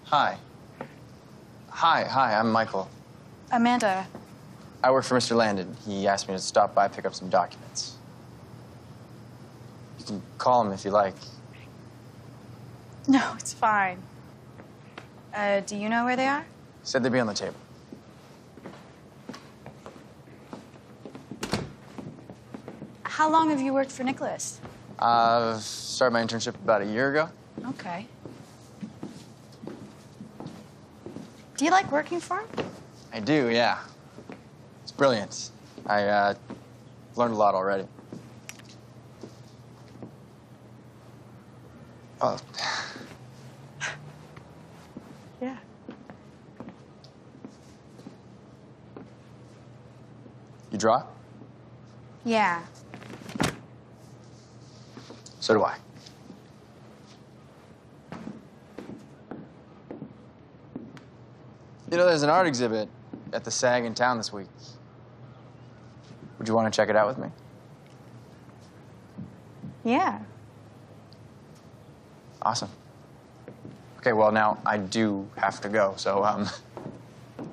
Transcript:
Hi. Hi, I'm Michael. Amanda. I work for Mr. Landon. He asked me to stop by, pick up some documents. You can call him if you like. No, it's fine. Do you know where they are? He said they'd be on the table. How long have you worked for Nicholas? Started my internship about a year ago. Okay. Do you like working for him? I do, yeah. It's brilliant. I learned a lot already. Oh. Yeah. You draw? Yeah. So do I. You know, there's an art exhibit at the SAG in town this week. Would you want to check it out with me? Yeah. Awesome. Okay, well, now I do have to go, so,